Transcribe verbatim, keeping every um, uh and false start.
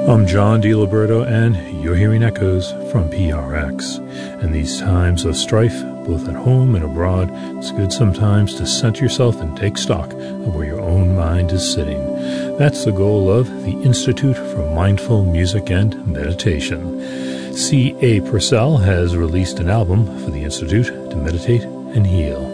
I'm John DiLiberto, and you're hearing echoes from P R X. In these times of strife, both at home and abroad, it's good sometimes to center yourself and take stock of where your own mind is sitting. That's the goal of the Institute for Mindful Music and Meditation. C A. Purcell has released an album for the Institute to meditate and heal.